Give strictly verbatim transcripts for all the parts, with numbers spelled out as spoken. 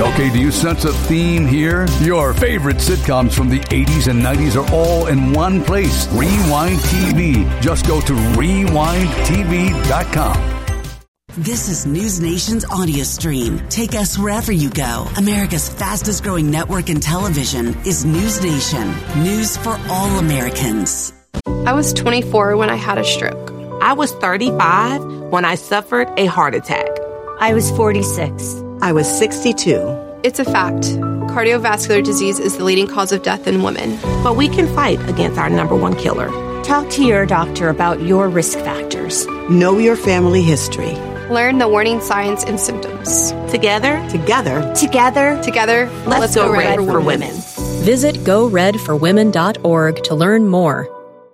Okay, do you sense a theme here? Your favorite sitcoms from the eighties and nineties are all in one place. Rewind T V. Just go to rewind t v dot com. This is News Nation's audio stream. Take us wherever you go. America's fastest growing network in television is News Nation. News for all Americans. I was twenty-four when I had a stroke. I was thirty-five when I suffered a heart attack. I was forty-six. I was sixty-two. It's a fact. Cardiovascular disease is the leading cause of death in women. But we can fight against our number one killer. Talk to your doctor about your risk factors. Know your family history. Learn the warning signs and symptoms. Together, Together, Together, Together, let's, let's go, go red, red for, for women. women. Visit go red for women dot org to learn more.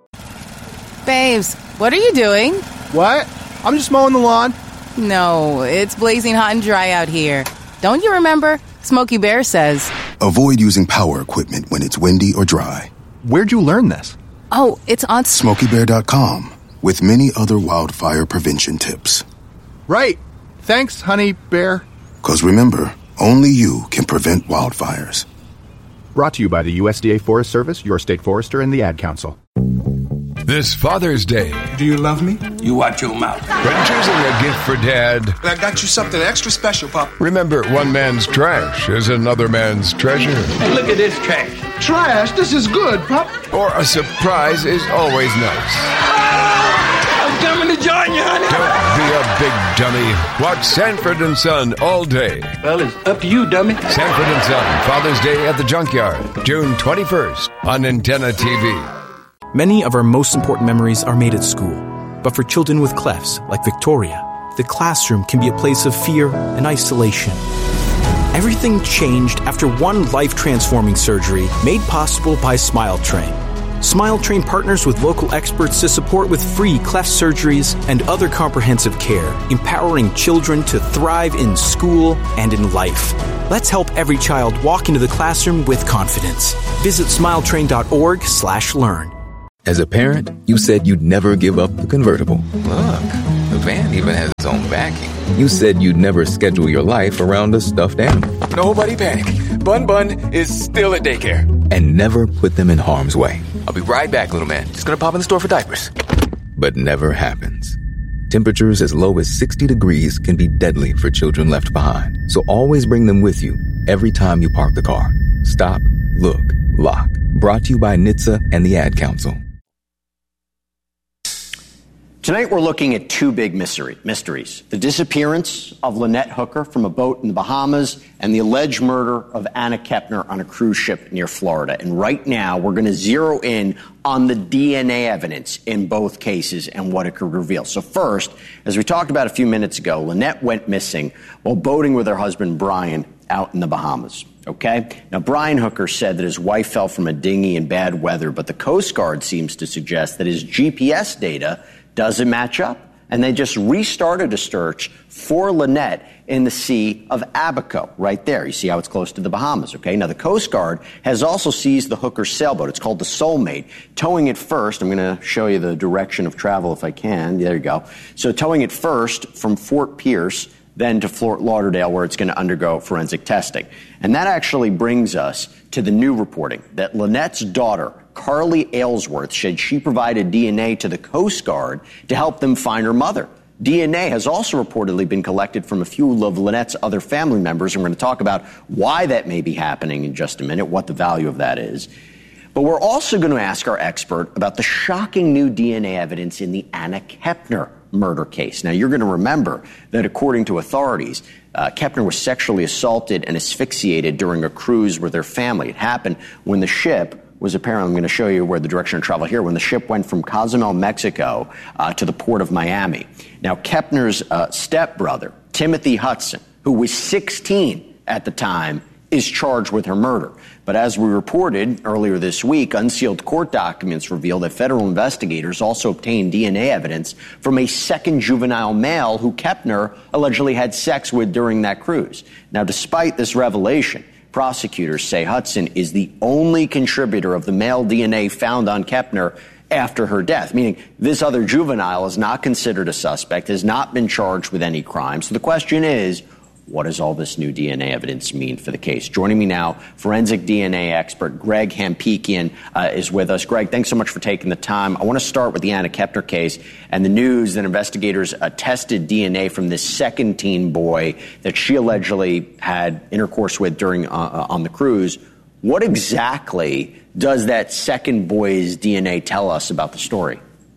Babes, what are you doing? What? I'm just mowing the lawn. No, it's blazing hot and dry out here. Don't you remember? Smokey Bear says, avoid using power equipment when it's windy or dry. Where'd you learn this? Oh, it's on smokey bear dot com with many other wildfire prevention tips. Right. Thanks, honey bear. Because remember, only you can prevent wildfires. Brought to you by the U S D A Forest Service, your state forester, and the Ad Council. This Father's Day. Do you love me? You watch your mouth. When choosing a gift for Dad, I got you something extra special, Pop. Remember, one man's trash is another man's treasure. Hey, look at this trash. Trash? This is good, Pop. Or a surprise is always nice. Ah, I'm coming to join you, honey. Don't be a big dummy. Watch Sanford and Son all day. Well, it's up to you, dummy. Sanford and Son, Father's Day at the Junkyard, June twenty-first on Antenna T V. Many of our most important memories are made at school. But for children with clefts, like Victoria, the classroom can be a place of fear and isolation. Everything changed after one life-transforming surgery made possible by SmileTrain. SmileTrain partners with local experts to support with free cleft surgeries and other comprehensive care, empowering children to thrive in school and in life. Let's help every child walk into the classroom with confidence. Visit smiletrain.org slash learn. As a parent, you said you'd never give up the convertible. Look, the van even has its own backing. You said you'd never schedule your life around a stuffed animal. Nobody panic. Bun Bun is still at daycare. And never put them in harm's way. I'll be right back, little man. Just gonna pop in the store for diapers. But never happens. Temperatures as low as sixty degrees can be deadly for children left behind. So always bring them with you every time you park the car. Stop, look, lock. Brought to you by N H T S A and the Ad Council. Tonight we're looking at two big mystery, mysteries. The disappearance of Lynette Hooker from a boat in the Bahamas and the alleged murder of Anna Kepner on a cruise ship near Florida. And right now we're going to zero in on the D N A evidence in both cases and what it could reveal. So first, as we talked about a few minutes ago, Lynette went missing while boating with her husband Brian out in the Bahamas. Okay? Now, Brian Hooker said that his wife fell from a dinghy in bad weather, but the Coast Guard seems to suggest that his G P S data doesn't match up. And they just restarted a search for Lynette in the Sea of Abaco, right there. You see how it's close to the Bahamas, okay? Now, the Coast Guard has also seized the Hooker sailboat. It's called the Soulmate. Towing it first, I'm going to show you the direction of travel if I can. There you go. So towing it first from Fort Pierce, then to Fort Lauderdale, where it's going to undergo forensic testing. And that actually brings us to the new reporting that Lynette's daughter, Carly Aylesworth, said she provided D N A to the Coast Guard to help them find her mother. D N A has also reportedly been collected from a few of Lynette's other family members, and we're going to talk about why that may be happening in just a minute, what the value of that is. But we're also going to ask our expert about the shocking new D N A evidence in the Anna Kepner murder case. Now, you're going to remember that according to authorities, uh, Kepner was sexually assaulted and asphyxiated during a cruise with her family. It happened when the ship was apparently, I'm going to show you where the direction of travel here, when the ship went from Cozumel, Mexico, uh, to the port of Miami. Now, Kepner's uh, stepbrother, Timothy Hudson, who was sixteen at the time, is charged with her murder. But as we reported earlier this week, unsealed court documents reveal that federal investigators also obtained D N A evidence from a second juvenile male who Kepner allegedly had sex with during that cruise. Now, despite this revelation, prosecutors say Hudson is the only contributor of the male D N A found on Kepner after her death, meaning this other juvenile is not considered a suspect, has not been charged with any crime. So the question is, What does all this new D N A evidence mean for the case? Joining me now, forensic D N A expert Greg Hampikian uh, is with us. Greg, thanks so much for taking the time. I want to start with the Anna Kepner case and the news that investigators uh, tested D N A from this second teen boy that she allegedly had intercourse with during uh, on the cruise. What exactly does that second boy's D N A tell us about the story?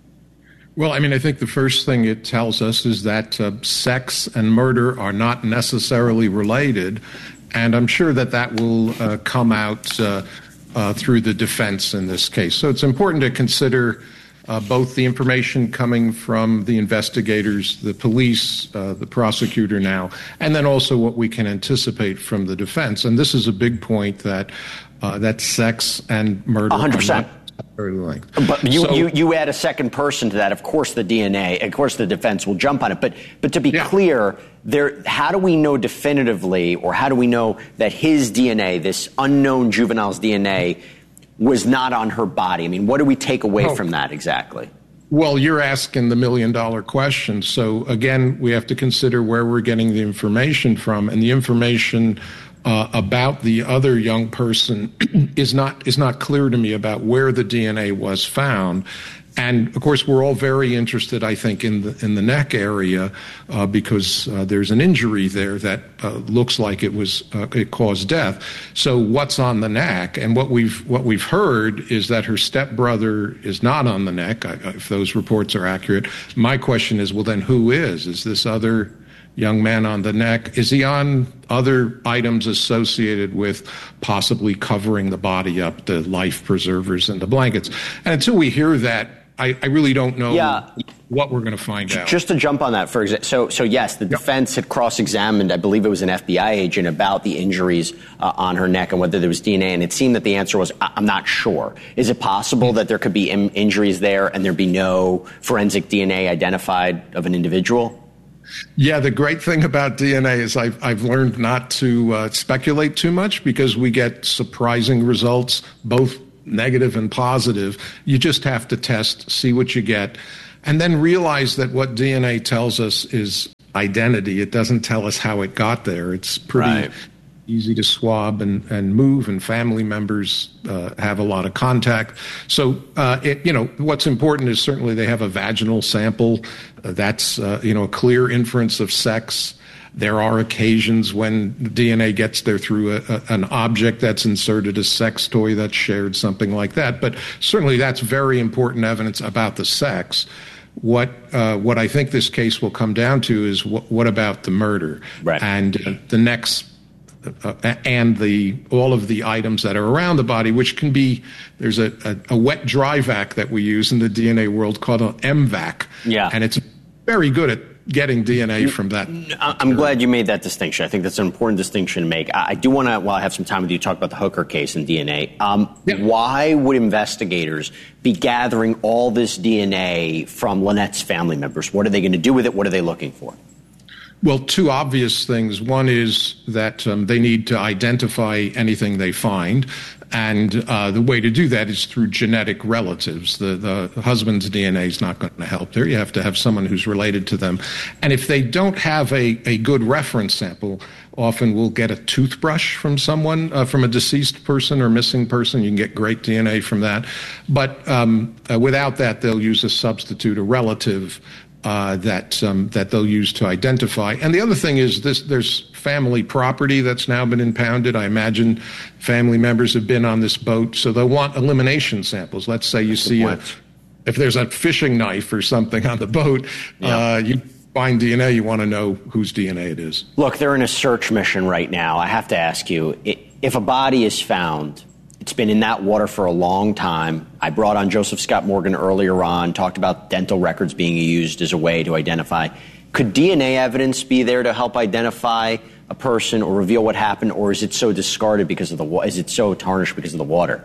Well, I mean, I think the first thing it tells us is that uh, sex and murder are not necessarily related, and I'm sure that that will uh, come out uh, uh, through the defense in this case. So it's important to consider uh, both the information coming from the investigators, the police, uh, the prosecutor now, and then also what we can anticipate from the defense. And this is a big point that uh, that sex and murder one hundred percent. are not Linked. But you, so, you, you add a second person to that, of course the D N A, of course the defense will jump on it. But but to be yeah. clear, there, how do we know definitively, or how do we know that his D N A, this unknown juvenile's D N A, was not on her body? I mean, what do we take away oh. from that exactly? Well, you're asking the million-dollar question. So, again, we have to consider where we're getting the information from, and the information Uh, about the other young person is not is not clear to me about where the D N A was found. And of course, we're all very interested, I think, in the in the neck area uh, because uh, there's an injury there that uh, looks like it was uh, it caused death. So what's on the neck? And what we've what we've heard is that her stepbrother is not on the neck. I, if those reports are accurate, my question is, well, then who is? Is this other young man on the neck? Is he on other items associated with possibly covering the body up, the life preservers and the blankets? And until we hear that, I, I really don't know yeah. what we're going to find out. Just to jump on that, for example, so, so yes, the yep. defense had cross-examined, I believe it was an F B I agent, about the injuries uh, on her neck and whether there was D N A, and it seemed that the answer was, I'm not sure. Is it possible mm-hmm. that there could be in- injuries there and there'd be no forensic D N A identified of an individual? Yeah, the great thing about D N A is I've, I've learned not to uh, speculate too much because we get surprising results, both negative and positive. You just have to test, see what you get, and then realize that what D N A tells us is identity. It doesn't tell us how it got there. It's pretty right. easy to swab and, and move, and family members uh, have a lot of contact. So, uh, it, you know, what's important is certainly they have a vaginal sample. Uh, that's, uh, you know, a clear inference of sex. There are occasions when D N A gets there through a, a, an object that's inserted, a sex toy that's shared, something like that. But certainly that's very important evidence about the sex. What uh, what I think this case will come down to is what, what about the murder? Right. And uh, the next uh, and the all of the items that are around the body, which can be, there's a, a, a wet dry vac that we use in the D N A world called an M VAC. Yeah. And it's very good at getting D N A from that. I'm glad you made that distinction. I think that's an important distinction to make. I do want to, while I have some time with you, talk about the Hooker case and D N A. Um, yeah. Why would investigators be gathering all this D N A from Lynette's family members? What are they going to do with it? What are they looking for? Well, two obvious things. One is that um, they need to identify anything they find. And uh, the way to do that is through genetic relatives. The, the husband's D N A is not going to help there. You have to have someone who's related to them. And if they don't have a, a good reference sample, often we'll get a toothbrush from someone, uh, from a deceased person or missing person. You can get great D N A from that. But um, uh, without that, they'll use a substitute, a relative, Uh, that um, that they'll use to identify. And the other thing is this: there's family property that's now been impounded. I imagine family members have been on this boat, so they'll want elimination samples. Let's say you see a, if there's a fishing knife or something on the boat, yeah. uh, you find D N A, you want to know whose D N A it is. Look, they're in a search mission right now. I have to ask you, if a body is found, it's been in that water for a long time. I brought on Joseph Scott Morgan earlier on, talked about dental records being used as a way to identify. Could D N A evidence be there to help identify a person or reveal what happened, or is it so discarded because of the water? Is it so tarnished because of the water?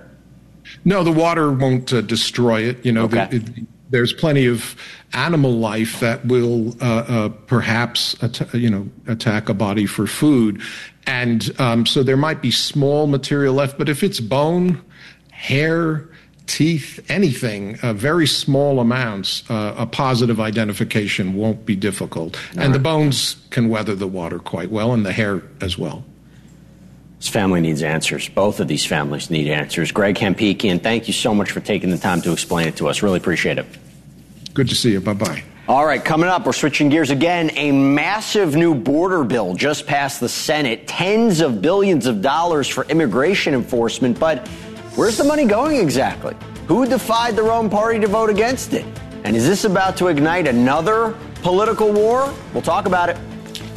No, the water won't uh, destroy it. You know, okay. the, it, there's plenty of animal life that will uh, uh, perhaps at- you know attack a body for food. And um, so there might be small material left, but if it's bone, hair, teeth, anything, uh, very small amounts, uh, a positive identification won't be difficult. All and right. The bones can weather the water quite well, and the hair as well. This family needs answers. Both of these families need answers. Greg Hampikian, thank you so much for taking the time to explain it to us. Really appreciate it. Good to see you. Bye-bye. All right, coming up, we're switching gears again. A massive new border bill just passed the Senate. Tens of billions of dollars for immigration enforcement. But where's the money going exactly? Who defied their own party to vote against it? And is this about to ignite another political war? We'll talk about it.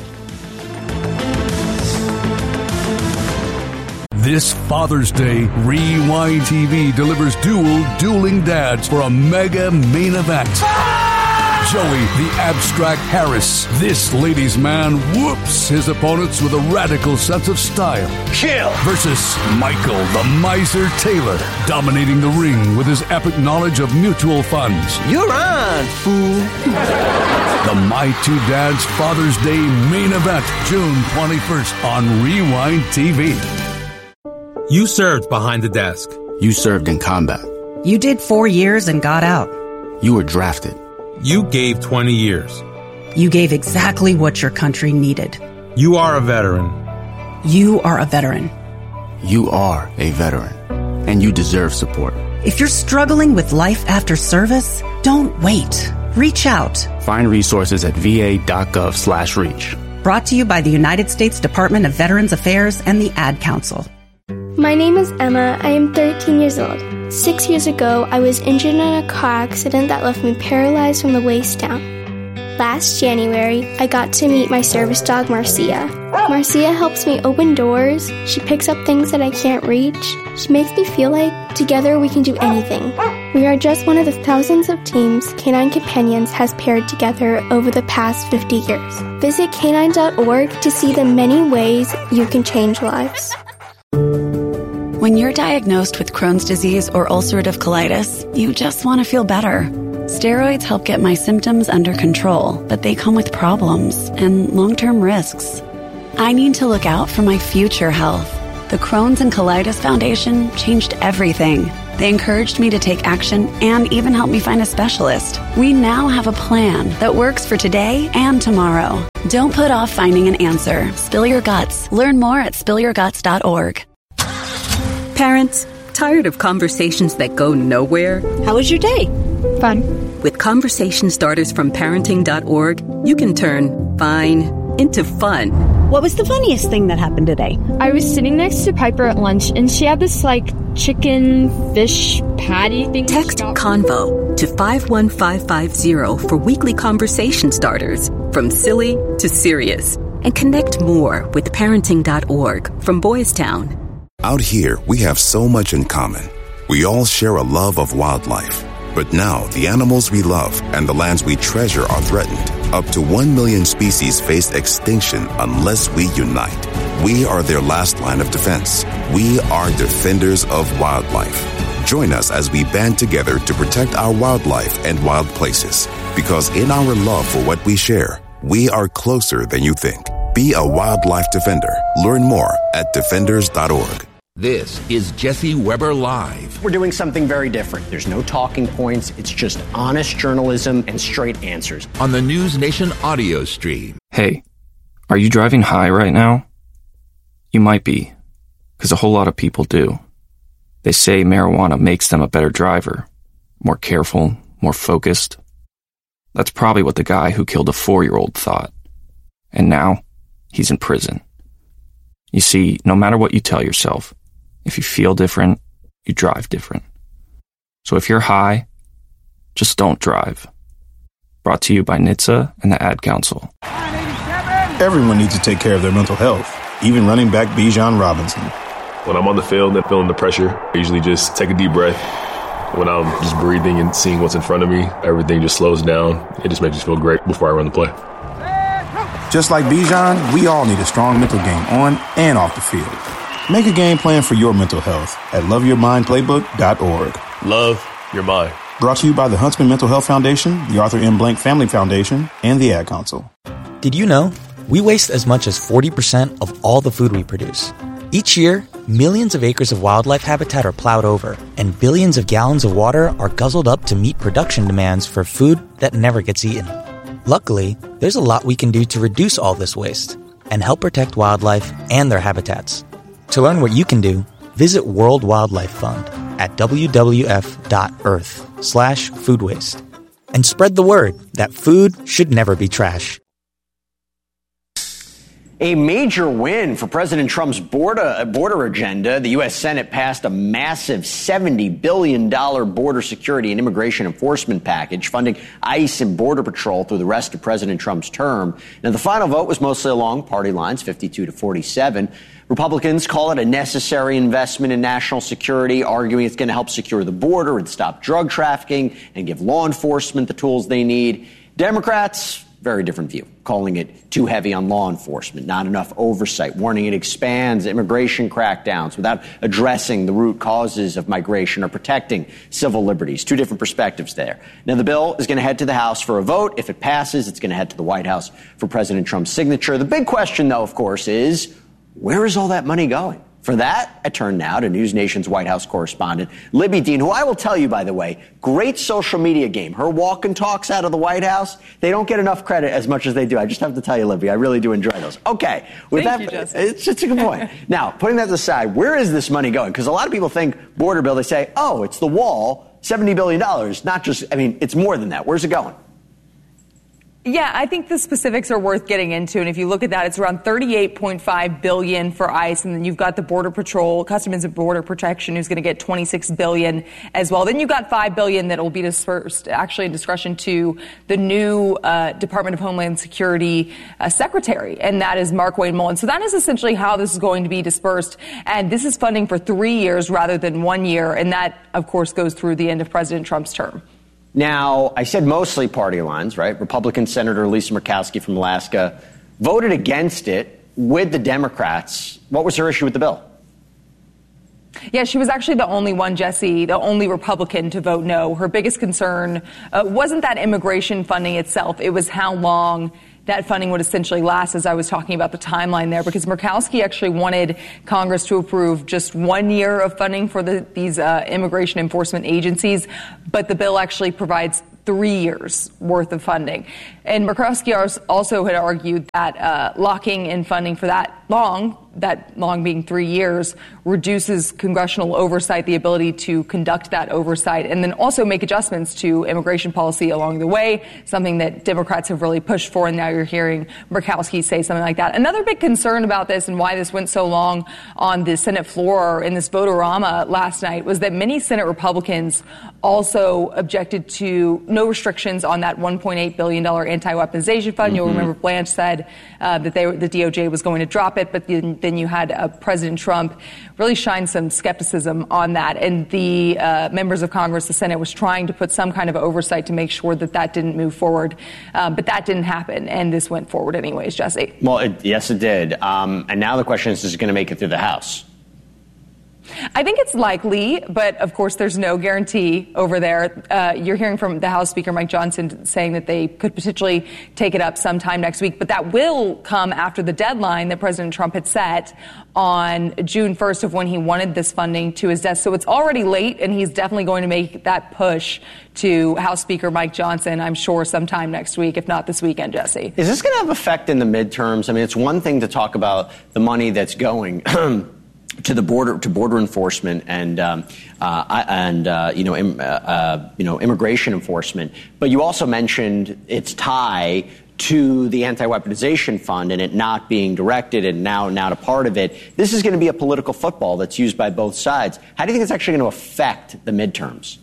This Father's Day, Rewind T V delivers dual dueling dads for a mega main event. Joey, the abstract Harris, this ladies' man whoops his opponents with a radical sense of style. Chill. Versus Michael, the miser Taylor, dominating the ring with his epic knowledge of mutual funds. You're on, fool. The My Two Dads Father's Day main event, June twenty-first on Rewind T V. You served behind the desk. You served in combat. You did four years and got out. You were drafted. You gave twenty years. You gave exactly what your country needed. You are a veteran. You are a veteran. You are a veteran. And you deserve support. If you're struggling with life after service, don't wait. Reach out. Find resources at va.gov slash reach. Brought to you by the United States Department of Veterans Affairs and the Ad Council. My name is Emma. I am thirteen years old. Six years ago, I was injured in a car accident that left me paralyzed from the waist down. Last January, I got to meet my service dog, Marcia. Marcia helps me open doors. She picks up things that I can't reach. She makes me feel like together we can do anything. We are just one of the thousands of teams Canine Companions has paired together over the past fifty years. Visit canine dot org to see the many ways you can change lives. When you're diagnosed with Crohn's disease or ulcerative colitis, you just want to feel better. Steroids help get my symptoms under control, but they come with problems and long-term risks. I need to look out for my future health. The Crohn's and Colitis Foundation changed everything. They encouraged me to take action and even helped me find a specialist. We now have a plan that works for today and tomorrow. Don't put off finding an answer. Spill your guts. Learn more at spill your guts dot org. Parents, tired of conversations that go nowhere? How was your day? Fun. With conversation starters from parenting dot org, you can turn fine into fun. What was the funniest thing that happened today? I was sitting next to Piper at lunch, and she had this, like, chicken fish patty thing. Text CONVO to five one five five zero for weekly conversation starters, from silly to serious. And connect more with parenting dot org from Boys Town. Out here, we have so much in common. We all share a love of wildlife. But now, the animals we love and the lands we treasure are threatened. Up to one million species face extinction unless we unite. We are their last line of defense. We are defenders of wildlife. Join us as we band together to protect our wildlife and wild places. Because in our love for what we share, we are closer than you think. Be a wildlife defender. Learn more at defenders dot org. This is Jesse Weber Live. We're doing something very different. There's no talking points. It's just honest journalism and straight answers. On the News Nation audio stream. Hey, are you driving high right now? You might be, because a whole lot of people do. They say marijuana makes them a better driver, more careful, more focused. That's probably what the guy who killed a four-year-old thought. And now, he's in prison. You see, no matter what you tell yourself, if you feel different, you drive different. So if you're high, just don't drive. Brought to you by N H T S A and the Ad Council. Everyone needs to take care of their mental health, even running back Bijan Robinson. When I'm on the field and feeling the pressure, I usually just take a deep breath. When I'm just breathing and seeing what's in front of me, everything just slows down. It just makes me feel great before I run the play. Just like Bijan, we all need a strong mental game on and off the field. Make a game plan for your mental health at love your mind playbook dot org. Love your mind. Brought to you by the Huntsman Mental Health Foundation, the Arthur M. Blank Family Foundation, and the Ad Council. Did you know we waste as much as forty percent of all the food we produce? Each year, Millions of acres of wildlife habitat are plowed over, and billions of gallons of water are guzzled up to meet production demands for food that never gets eaten. Luckily, there's a lot we can do to reduce all this waste and help protect wildlife and their habitats. To learn what you can do, visit World Wildlife Fund at w w f dot earth slash food waste and spread the word that food should never be trash. A major win for President Trump's border, border agenda. The U S Senate passed a massive seventy billion dollars border security and immigration enforcement package, funding ICE and Border Patrol through the rest of President Trump's term. Now, the final vote was mostly along party lines, fifty-two to forty-seven. Republicans call it a necessary investment in national security, arguing it's going to help secure the border and stop drug trafficking and give law enforcement the tools they need. Democrats, very different view, calling it too heavy on law enforcement, not enough oversight, warning it expands immigration crackdowns without addressing the root causes of migration or protecting civil liberties. Two different perspectives there. Now, the bill is going to head to the House for a vote. If it passes, it's going to head to the White House for President Trump's signature. The big question, though, of course, is where is all that money going? For that, I turn now to News Nation's White House correspondent, Libby Dean, who I will tell you, by the way, great social media game. Her walk and talks out of the White House, they don't get enough credit as much as they do. I just have to tell you, Libby, I really do enjoy those. Okay. With Thank that, you, Jesse. It's just a good point. Now, putting that aside, where is this money going? Because a lot of people think border bill, they say, oh, it's the wall, seventy billion dollars, not just, I mean, it's more than that. Where's it going? Yeah, I think the specifics are worth getting into. And if you look at that, it's around thirty-eight point five billion dollars for ICE. And then you've got the Border Patrol, Customs and Border Protection, who's going to get twenty-six billion dollars as well. Then you've got five billion dollars that will be dispersed, actually in discretion to the new uh, Department of Homeland Security uh, Secretary. And that is Markwayne Mullin. So that is essentially how this is going to be dispersed. And this is funding for three years rather than one year. And that, of course, goes through the end of President Trump's term. Now, I said mostly party lines, right? Republican Senator Lisa Murkowski from Alaska voted against it with the Democrats. What was her issue with the bill? Yeah, she was actually the only one, Jesse, the only Republican to vote no. Her biggest concern uh, wasn't that immigration funding itself. It was how long that funding would essentially last, as I was talking about the timeline there, because Murkowski actually wanted Congress to approve just one year of funding for the, these uh, immigration enforcement agencies, but the bill actually provides three years worth of funding. And Murkowski also had argued that uh, locking in funding for that long, that long being three years, reduces congressional oversight, the ability to conduct that oversight, and then also make adjustments to immigration policy along the way, something that Democrats have really pushed for, and now you're hearing Murkowski say something like that. Another big concern about this and why this went so long on the Senate floor in this vote-a-rama last night was that many Senate Republicans also objected to no restrictions on that one point eight billion dollars anti-weaponization fund. Mm-hmm. You'll remember Blanche said uh, that they, the D O J was going to drop it, but then, then you had uh, President Trump really shine some skepticism on that. And the uh, members of Congress, the Senate, was trying to put some kind of oversight to make sure that that didn't move forward. Uh, but that didn't happen, and this went forward anyways, Jesse. Well, it, yes, it did. Um, and now the question is, is it going to make it through the House? I think it's likely, but of course there's no guarantee over there. Uh, you're hearing from the House Speaker, Mike Johnson, saying that they could potentially take it up sometime next week, but that will come after the deadline that President Trump had set on June first of when he wanted this funding to his desk. So it's already late, and he's definitely going to make that push to House Speaker Mike Johnson, I'm sure, sometime next week, if not this weekend, Jesse. Is this going to have effect in the midterms? I mean, it's one thing to talk about the money that's going to the border, to border enforcement and um, uh, and uh, you know im, uh, uh, you know immigration enforcement, but you also mentioned its tie to the anti-weaponization fund and it not being directed and now not a part of it. This is going to be a political football that's used by both sides. How do you think it's actually going to affect the midterms?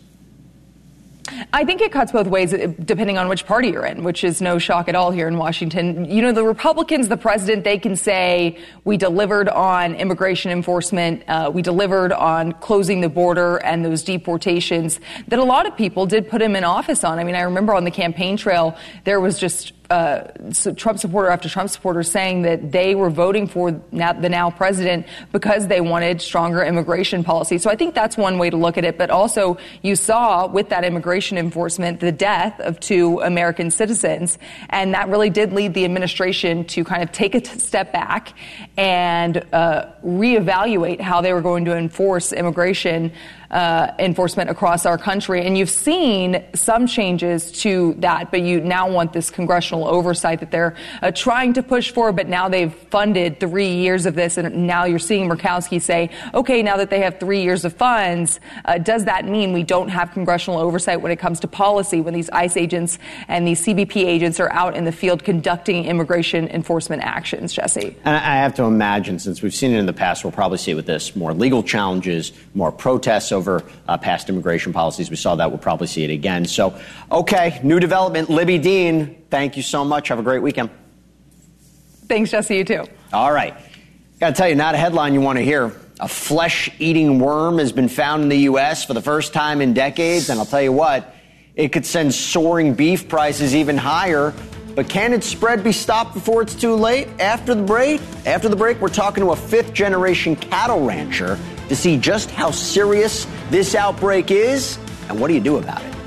I think it cuts both ways, depending on which party you're in, which is no shock at all here in Washington. You know, the Republicans, the president, they can say, we delivered on immigration enforcement, uh, we delivered on closing the border and those deportations that a lot of people did put him in office on. I mean, I remember on the campaign trail, there was just uh, Trump supporter after Trump supporter saying that they were voting for now, the now president because they wanted stronger immigration policy. So I think that's one way to look at it. But also, you saw with that immigration enforcement the death of two American citizens, and that really did lead the administration to kind of take a t- step back and uh, reevaluate how they were going to enforce immigration Uh, enforcement across our country. And you've seen some changes to that, but you now want this congressional oversight that they're uh, trying to push for, but now they've funded three years of this, and now you're seeing Murkowski say, okay, now that they have three years of funds, uh, does that mean we don't have congressional oversight when it comes to policy, when these ICE agents and these C B P agents are out in the field conducting immigration enforcement actions, Jesse? And I have to imagine, since we've seen it in the past, we'll probably see it with this, more legal challenges, more protests over uh, past immigration policies. We saw that. We'll probably see it again. So, okay, new development. Libby Dean, thank you so much. Have a great weekend. Thanks, Jesse. You too. All right. Got to tell you, not a headline you want to hear. A flesh-eating worm has been found in the U S for the first time in decades. And I'll tell you what, it could send soaring beef prices even higher. But can its spread be stopped before it's too late? After the break, after the break, we're talking to a fifth-generation cattle rancher to see just how serious this outbreak is and what do you do about it.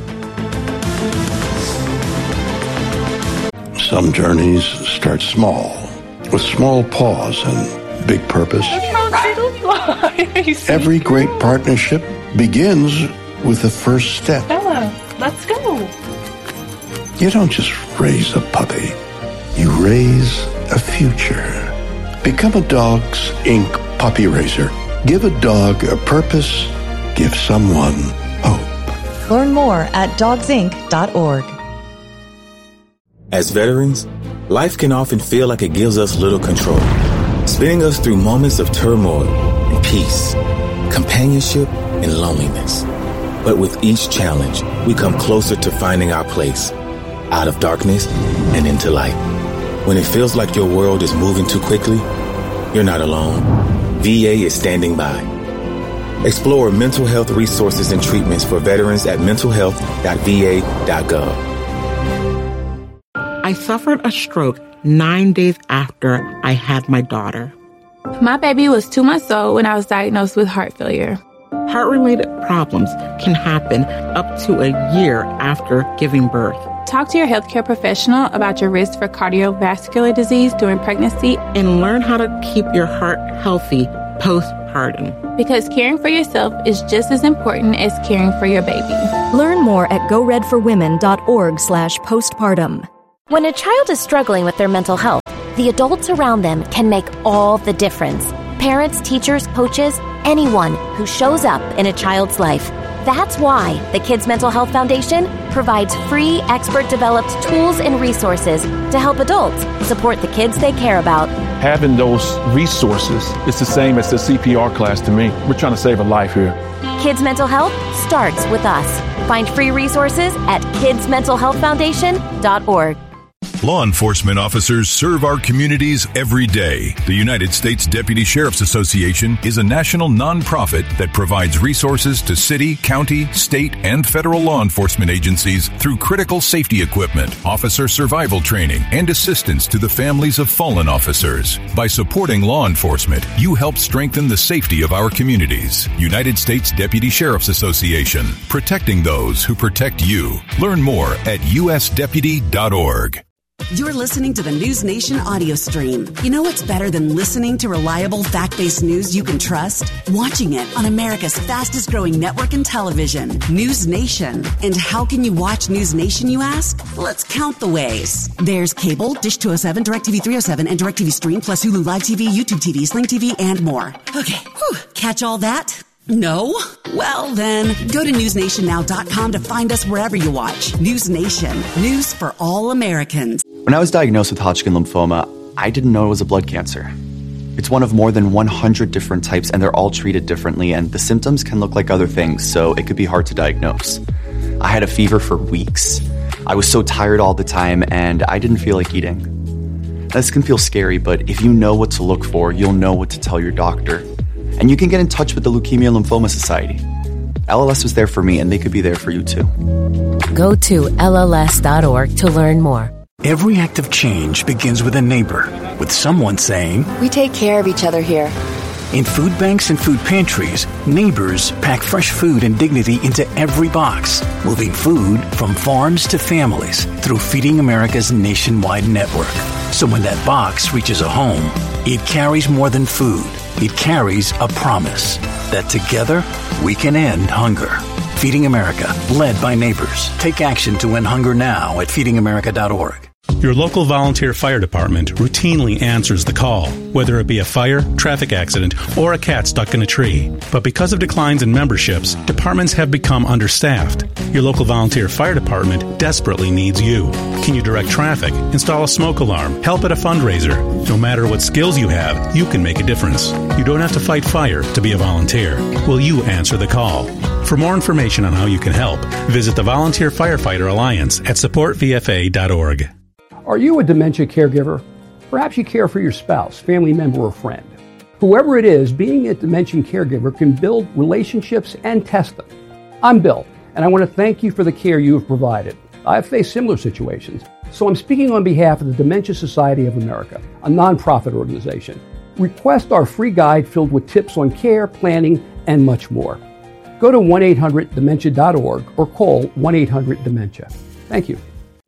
Some journeys start small, with small pause and big purpose. Every great partnership begins with the first step. Bella, let's go. You don't just raise a puppy, you raise a future. Become a Dogs Incorporated puppy raiser. Give a dog a purpose, give someone hope. Learn more at dogs inc dot org. As veterans, life can often feel like it gives us little control, spinning us through moments of turmoil and peace, companionship and loneliness. But with each challenge, we come closer to finding our place, out of darkness and into light. When it feels like your world is moving too quickly, you're not alone. V A is standing by. Explore mental health resources and treatments for veterans at mental health dot v a dot gov. I suffered a stroke nine days after I had my daughter. My baby was two months old when I was diagnosed with heart failure. Heart-related problems can happen up to a year after giving birth. Talk to your healthcare professional about your risk for cardiovascular disease during pregnancy and learn how to keep your heart healthy postpartum. Because caring for yourself is just as important as caring for your baby. Learn more at go red for women dot org slash postpartum. When a child is struggling with their mental health, the adults around them can make all the difference. Parents, teachers, coaches, anyone who shows up in a child's life. That's why the Kids Mental Health Foundation provides free, expert-developed tools and resources to help adults support the kids they care about. Having those resources is the same as the C P R class to me. We're trying to save a life here. Kids Mental Health starts with us. Find free resources at kids mental health foundation dot org. Law enforcement officers serve our communities every day. The United States Deputy Sheriff's Association is a national nonprofit that provides resources to city, county, state, and federal law enforcement agencies through critical safety equipment, officer survival training, and assistance to the families of fallen officers. By supporting law enforcement, you help strengthen the safety of our communities. United States Deputy Sheriff's Association, protecting those who protect you. Learn more at u s deputy dot org. You're listening to the News Nation audio stream. You know what's better than listening to reliable, fact-based news you can trust? Watching it on America's fastest-growing network in television, News Nation. And how can you watch News Nation, you ask? Let's count the ways. There's cable, Dish two oh seven, DirecTV three oh seven, and DirecTV Stream, plus Hulu Live T V, YouTube T V, Sling T V, and more. Okay, whew. Catch all that? No? Well, then, go to news nation now dot com to find us wherever you watch. News Nation. News for all Americans. When I was diagnosed with Hodgkin lymphoma, I didn't know it was a blood cancer. It's one of more than one hundred different types, and they're all treated differently, and the symptoms can look like other things, so it could be hard to diagnose. I had a fever for weeks. I was so tired all the time, and I didn't feel like eating. This can feel scary, but if you know what to look for, you'll know what to tell your doctor. And you can get in touch with the Leukemia Lymphoma Society. L L S was there for me, and they could be there for you too. Go to L L S dot org to learn more. Every act of change begins with a neighbor, with someone saying, "We take care of each other here." In food banks and food pantries, neighbors pack fresh food and dignity into every box, moving food from farms to families through Feeding America's nationwide network. So when that box reaches a home, it carries more than food. It carries a promise that together we can end hunger. Feeding America, led by neighbors. Take action to end hunger now at feeding america dot org. Your local volunteer fire department routinely answers the call, whether it be a fire, traffic accident, or a cat stuck in a tree. But because of declines in memberships, departments have become understaffed. Your local volunteer fire department desperately needs you. Can you direct traffic, install a smoke alarm, help at a fundraiser? No matter what skills you have, you can make a difference. You don't have to fight fire to be a volunteer. Will you answer the call? For more information on how you can help, visit the Volunteer Firefighter Alliance at support v f a dot org. Are you a dementia caregiver? Perhaps you care for your spouse, family member, or friend. Whoever it is, being a dementia caregiver can build relationships and test them. I'm Bill, and I want to thank you for the care you have provided. I've faced similar situations, so I'm speaking on behalf of the Dementia Society of America, a nonprofit organization. Request our free guide filled with tips on care, planning, and much more. Go to one eight hundred dementia dot org or call one eight hundred dementia. Thank you.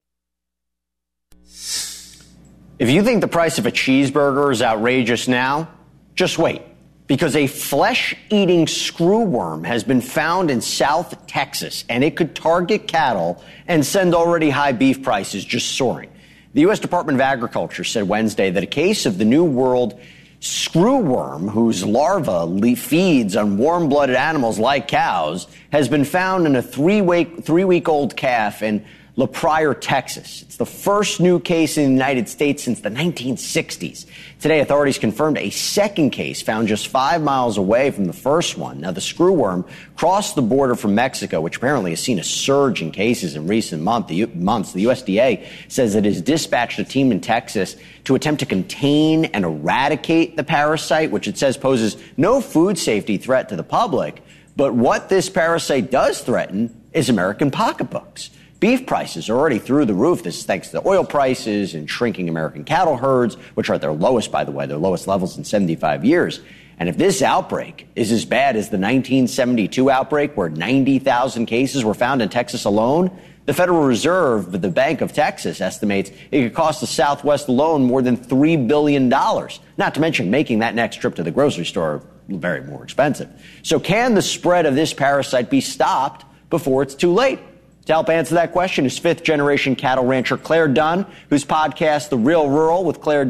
If you think the price of a cheeseburger is outrageous now, just wait, because a flesh-eating screwworm has been found in South Texas, and it could target cattle and send already high beef prices just soaring. The U S Department of Agriculture said Wednesday that a case of the New World screwworm, whose larva feeds on warm-blooded animals like cows, has been found in a three-week, three-week-old calf in La Pryor, Texas. It's the first new case in the United States since the nineteen sixties. Today, authorities confirmed a second case found just five miles away from the first one. Now, the screwworm crossed the border from Mexico, which apparently has seen a surge in cases in recent month, the, months. The U S D A says it has dispatched a team in Texas to attempt to contain and eradicate the parasite, which it says poses no food safety threat to the public. But what this parasite does threaten is American pocketbooks. Beef prices are already through the roof. This is thanks to the oil prices and shrinking American cattle herds, which are at their lowest, by the way, their lowest levels in seventy-five years. And if this outbreak is as bad as the nineteen seventy-two outbreak, where ninety thousand cases were found in Texas alone, the Federal Reserve, the Bank of Texas, estimates it could cost the Southwest alone more than three billion dollars, not to mention making that next trip to the grocery store very more expensive. So can the spread of this parasite be stopped before it's too late? To help answer that question is fifth-generation cattle rancher Claire Dunn, whose podcast, The Real Rural with Claire